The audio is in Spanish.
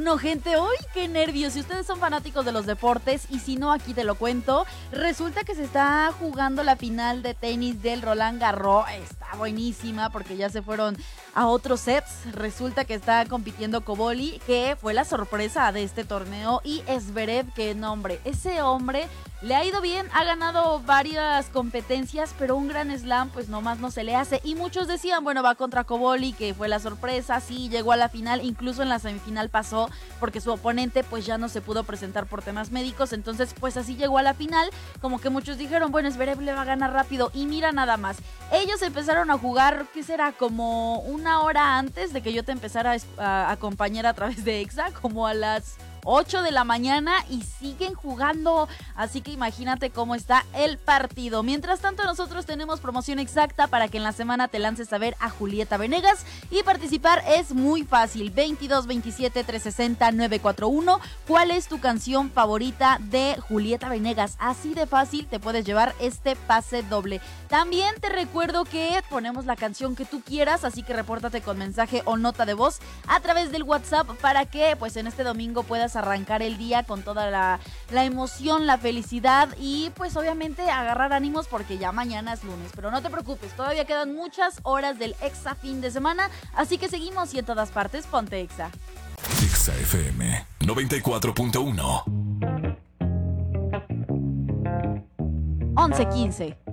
1, gente. ¡Uy, qué nervios! Si ustedes son fanáticos de los deportes y si no, aquí te lo cuento. Resulta que se está jugando la final de tenis del Roland Garros. Está buenísima porque ya se fueron a otros sets. Resulta que está compitiendo Cobolli, que fue la sorpresa de este torneo, y Zverev, que nombre, ese hombre le ha ido bien, ha ganado varias competencias, pero un gran slam pues nomás no se le hace. Y muchos decían, bueno, va contra Cobolli, que fue la sorpresa, sí, llegó a la final, incluso en la semifinal pasó, porque su oponente pues ya no se pudo presentar por temas médicos, entonces pues así llegó a la final, como que muchos dijeron, bueno, Zverev le va a ganar rápido, y mira nada más, ellos empezaron a jugar, ¿qué será? Como una hora antes de que yo te empezara a acompañar a través de Exa, como a las 8 de la mañana, y siguen jugando, así que imagínate cómo está el partido. Mientras tanto, nosotros tenemos promoción exacta para que en la semana te lances a ver a Julieta Venegas, y participar es muy fácil, 22 27 360 941. ¿Cuál es tu canción favorita de Julieta Venegas? Así de fácil te puedes llevar este pase doble. También te recuerdo que ponemos la canción que tú quieras, así que repórtate con mensaje o nota de voz a través del WhatsApp para que pues en este domingo puedas arrancar el día con toda la emoción, la felicidad y pues obviamente agarrar ánimos porque ya mañana es lunes. Pero no te preocupes, todavía quedan muchas horas del Exa fin de semana, así que seguimos y en todas partes ponte Exa. Exa FM 94.1. 11:15.